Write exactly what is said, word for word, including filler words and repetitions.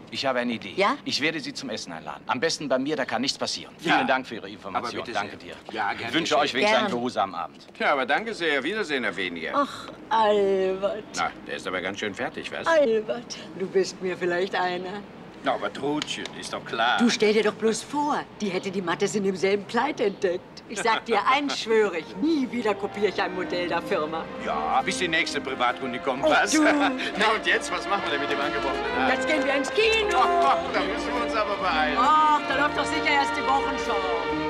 Ich habe eine Idee. Ja? Ich werde Sie zum Essen einladen. Am besten bei mir, da kann nichts passieren. Ja. Vielen Dank für Ihre Information. Aber bitte Danke sehr. dir. Ja, ich gern wünsche geschehen. euch wenigstens einen Gern. geruhsamen Abend. Ja, aber danke sehr. Wiedersehen, Herr Weniger. Ach, Albert. Na, der ist aber ganz schön fertig, was? Albert, du bist mir vielleicht einer. Na, aber Trutchen, ist doch klar. Du stell dir doch bloß vor, die hätte die Mattes in demselben Kleid entdeckt. Ich sag dir eins, schwöre ich, nie wieder kopiere ich ein Modell der Firma. Ja, bis die nächste Privatkunde kommt, Oh, was? du. Na und jetzt, was machen wir denn mit dem angebrochenen Haar? Jetzt gehen wir ins Kino. Ach, da müssen wir uns aber beeilen. Ach, da läuft doch sicher erst die Wochenschau.